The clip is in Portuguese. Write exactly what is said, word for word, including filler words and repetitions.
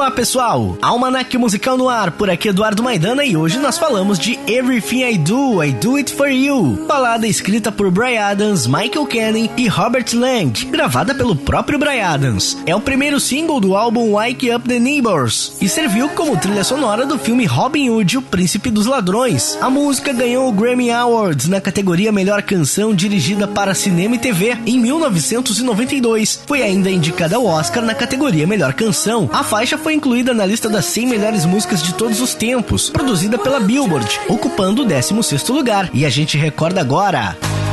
Olá pessoal, Almanac Musical no ar, por aqui Eduardo Maidana e hoje nós falamos de Everything I Do, I Do It For You, balada escrita por Bryan Adams, Michael Kanen e Robert Lang, gravada pelo próprio Bryan Adams. É o primeiro single do álbum Wake Up the Neighbors e serviu como trilha sonora do filme Robin Hood, o Príncipe dos Ladrões. A música ganhou o Grammy Awards na categoria Melhor Canção dirigida para cinema e T V em mil novecentos e noventa e dois. Foi ainda indicada ao Oscar na categoria Melhor Canção. A faixa foi incluída na lista das cem melhores músicas de todos os tempos, produzida pela Billboard, ocupando o décimo sexto lugar. E a gente recorda agora...